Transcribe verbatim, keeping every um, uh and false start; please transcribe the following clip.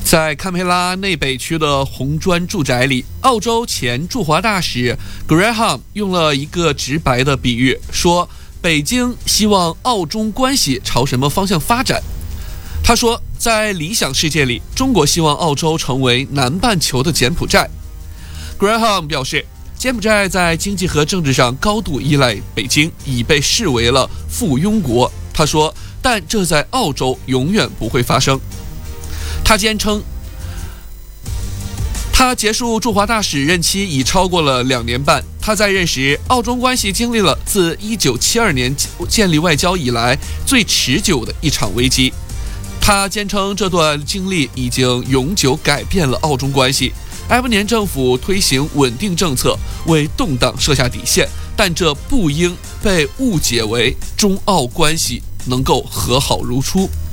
在堪培拉内北区的红砖住宅里，澳洲前驻华大使 Graham 用了一个直白的比喻，说北京希望澳中关系朝什么方向发展。他说，在理想世界里，中国希望澳洲成为南半球的柬埔寨。Graham 表示，柬埔寨在经济和政治上高度依赖北京，已被视为了附庸国。他说，但这在澳洲永远不会发生。他坚称，他结束驻华大使任期已超过了两年半。他在任时，澳中关系经历了自一九七二年建立外交以来最持久的一场危机。他坚称，这段经历已经永久改变了澳中关系。埃伯年政府推行稳定政策，为动荡设下底线，但这不应被误解为中澳关系能够和好如初。